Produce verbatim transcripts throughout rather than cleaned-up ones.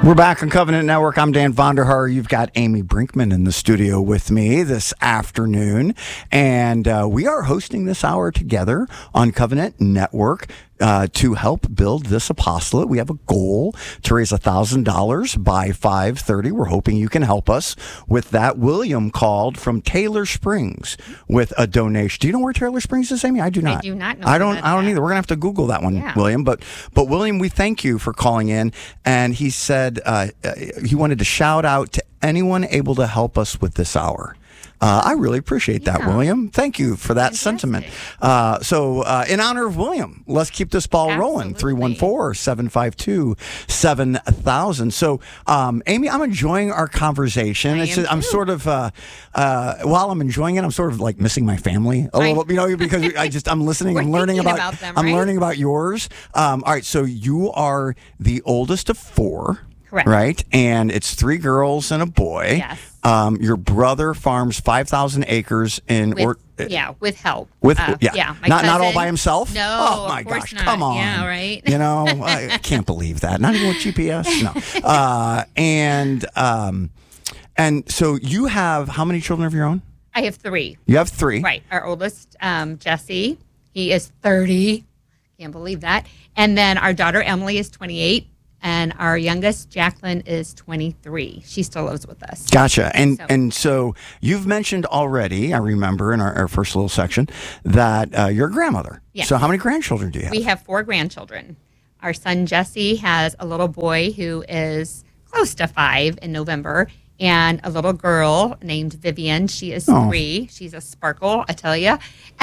We're back on Covenant Network. I'm Dan Vonderhaar. You've got Amy Brinkman in the studio with me this afternoon. And uh, we are hosting this hour together on Covenant Network uh, to help build this apostolate. We have a goal to raise one thousand dollars by five thirty. We're hoping you can help us with that. William called from Taylor Springs with a donation. Do you know where Taylor Springs is, Amy? I do not. I do not know. I don't, I don't that. either. We're going to have to Google that one, Yeah. William. But, but William, we thank you for calling in. And he said uh, he wanted to shout out to anyone able to help us with this hour. Uh, I really appreciate that, Yeah. William. Thank you for that Fantastic. sentiment. Uh, so, uh, in honor of William, let's keep this ball rolling. Absolutely. three one four, seven five two, seven thousand. So, um, Amy, I'm enjoying our conversation. I It's am I'm too. sort of, uh, uh, while I'm enjoying it, I'm sort of like missing my family a I- little, you know, because I just, I'm listening, We're I'm learning thinking about, about them, I'm right? learning about yours. Um, all right. So, you are the oldest of four. Correct. Right? And it's three girls and a boy. Yes. Um, your brother farms five thousand acres in... With, or, yeah, with help. With, Uh, yeah. yeah, my not, not all cousin- by himself? No, Oh, my of course gosh. not. Come on. Yeah, right. You know, I can't believe that. Not even with G P S? No. Uh, and, um, and so you have how many children of your own? I have three. You have three. Right. Our oldest, um, Jesse, he is thirty. Can't believe that. And then our daughter, Emily, is twenty-eight. And our youngest, Jacqueline, is twenty-three. She still lives with us. Gotcha. And So- and so you've mentioned already, I remember in our, our first little section, that uh, you're a grandmother. Yes. So how many grandchildren do you have? We have four grandchildren. Our son, Jesse, has a little boy who is close to five in November, and a little girl named Vivian. She is Oh. three. She's a sparkle, I tell you.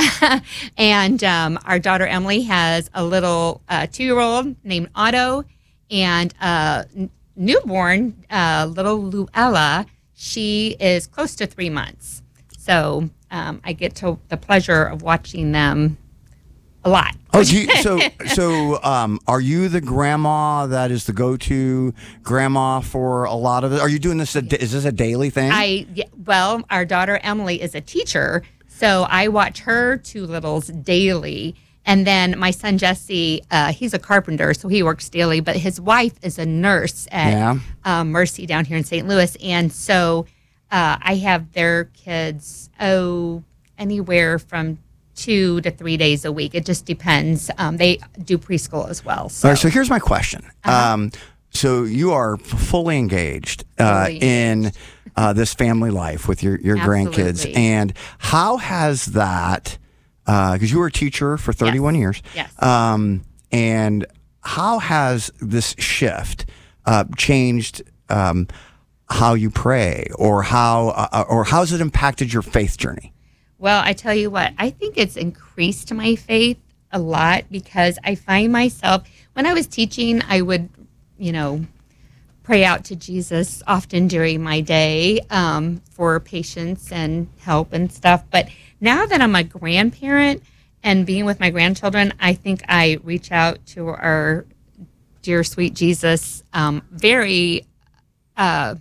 And um, our daughter, Emily, has a little uh, two-year-old named Otto, and a n- newborn, uh, little Luella. She is close to three months. So um, I get to the pleasure of watching them a lot. Oh, do you, so so um, are you the grandma that is the go-to grandma for a lot of it? Are you doing this? A, is this a daily thing? I yeah, well, our daughter Emily is a teacher, so I watch her two littles daily. And then my son Jesse, uh, he's a carpenter, so he works daily. But his wife is a nurse at Yeah. um, Mercy down here in Saint Louis, and so uh, I have their kids oh anywhere from two to three days a week. It just depends. Um, they do preschool as well. So, All right. So here's my question. Uh-huh. Um, so you are f- fully engaged uh, Fully in uh, this family life with your your grandkids, Absolutely. and how has that? Because you were a teacher for thirty-one Yes. years. Yes. Um, and how has this shift uh, changed um, how you pray, or how, uh, or how's it impacted your faith journey? Well, I tell you what, I think it's increased my faith a lot because I find myself, when I was teaching, I would, you know, pray out to Jesus often during my day um, for patience and help and stuff. But now that I'm a grandparent and being with my grandchildren, I think I reach out to our dear, sweet Jesus um, very uh,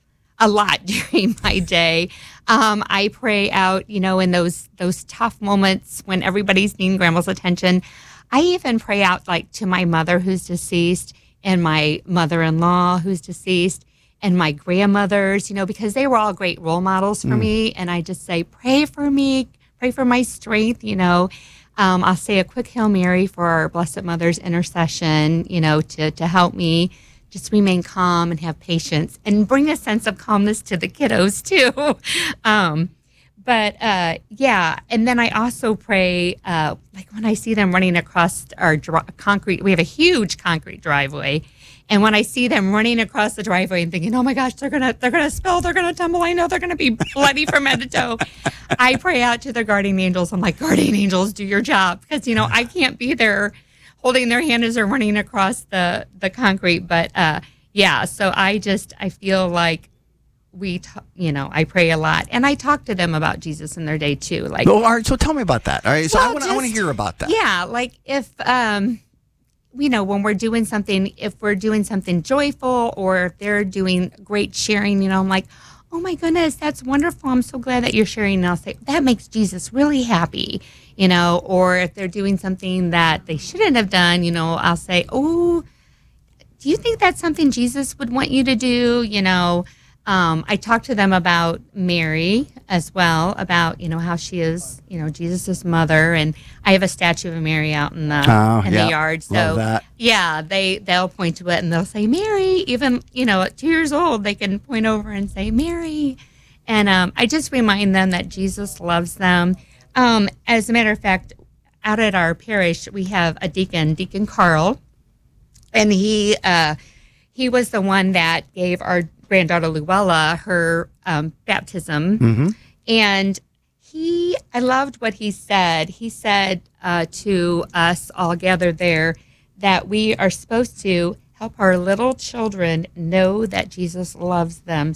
a lot during my day. Um, I pray out, you know, in those those tough moments when everybody's needing grandma's attention. I even pray out like to my mother who's deceased and my mother-in-law who's deceased and my grandmothers, you know, because they were all great role models for me. And I just say, pray for me, pray for my strength, you know. Um, I'll say a quick Hail Mary for our Blessed Mother's intercession, you know, to, to help me just remain calm and have patience and bring a sense of calmness to the kiddos too. um, but uh, yeah, and then I also pray, uh, like when I see them running across our dri- concrete, we have a huge concrete driveway. And when I see them running across the driveway and thinking, oh my gosh, they're gonna they're gonna spill, they're gonna tumble, I know they're gonna be bloody from head to toe. I pray out to the guardian angels. I'm like, guardian angels, do your job. Because, you know, I can't be there holding their hand as they're running across the, the concrete. But uh, yeah, so I just, I feel like we, t- you know, I pray a lot. And I talk to them about Jesus in their day too. Like, Oh, all right. So tell me about that. All right. So I Well, want I want to just- hear about that. yeah, like if, um, you know, when we're doing something, if we're doing something joyful or if they're doing great sharing, you know, I'm like, oh my goodness, that's wonderful. I'm so glad that you're sharing. And I'll say, that makes Jesus really happy, you know, or if they're doing something that they shouldn't have done, you know, I'll say, oh, do you think that's something Jesus would want you to do? You know, um, I talked to them about Mary as well, about, you know, how she is, you know, Jesus's mother. And I have a statue of Mary out in the, Oh, in yeah. the yard. So, Love that. yeah, they, they'll point to it and they'll say, Mary, even, you know, at two years old, they can point over and say, Mary. And um, I just remind them that Jesus loves them. Um, as a matter of fact, out at our parish, we have a deacon, Deacon Carl, and he uh, he was the one that gave our granddaughter Luella her um, baptism. Mm-hmm. And he, I loved what he said. He said uh, to us all gathered there that we are supposed to help our little children know that Jesus loves them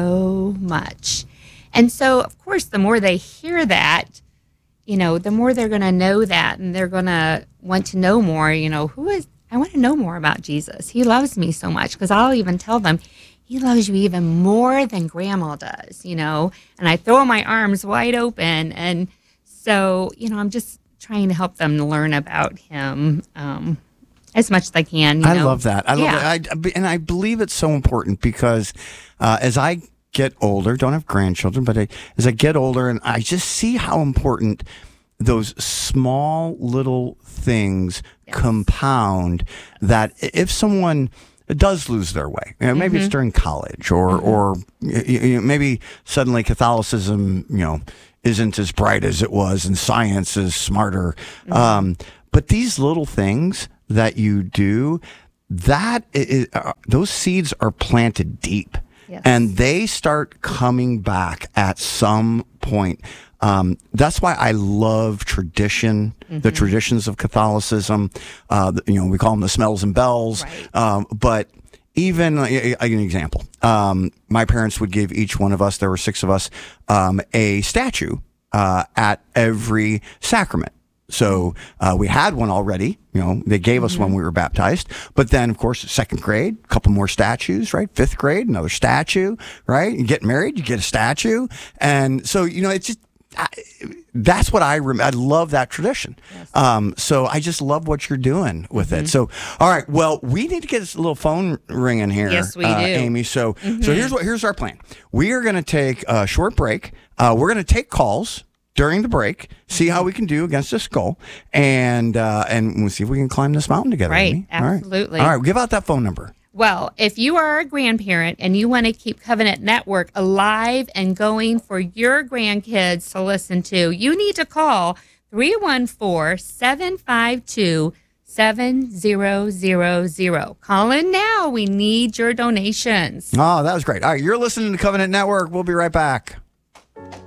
so much. And so, of course, the more they hear that, you know, the more they're going to know that, and they're going to want to know more. You know, who is, I want to know more about Jesus. He loves me so much, because I'll even tell them, he loves you even more than grandma does, you know, and I throw my arms wide open. And so, you know, I'm just trying to help them learn about him um, as much as I can. You I know? love that. I love Yeah. it. I, and I believe it's so important because uh, as I get older, don't have grandchildren, but I, as I get older, and I just see how important those small little things Yes. compound, that if someone does lose their way, you know, maybe Mm-hmm. it's during college, or mm-hmm. or you, you know, maybe suddenly Catholicism, you know, isn't as bright as it was, and science is smarter. Mm-hmm. Um, but these little things that you do, that is, uh, those seeds are planted deep. Yes. And they start coming back at some point. Um, that's why I love tradition, mm-hmm. the traditions of Catholicism. Uh, the, you know, we call them the smells and bells. Right. Um, but even uh, an example, um, my parents would give each one of us, there were six of us, um, a statue uh, at every sacrament. So uh, we had one already, you know, they gave us mm-hmm. when we were baptized. But then, of course, second grade, a couple more statues, right? Fifth grade, another statue, right? You get married, you get a statue. And so, you know, it's just, I, that's what I rem- I love that tradition. Yes. Um, so I just love what you're doing with mm-hmm. it. So, all right, well, we need to get this little phone ringing here. Yes, we uh, do. Amy. So, mm-hmm. so here's what, here's our plan. We are going to take a short break. Uh, we're going to take calls during the break, see how we can do against this goal, and uh, and we'll see if we can climb this mountain together. Right, Amy. absolutely. All right. All right, give out that phone number. Well, if you are a grandparent and you want to keep Covenant Network alive and going for your grandkids to listen to, you need to call three one four, seven five two, seven zero zero zero. Call in now. We need your donations. Oh, that was great. All right, you're listening to Covenant Network. We'll be right back.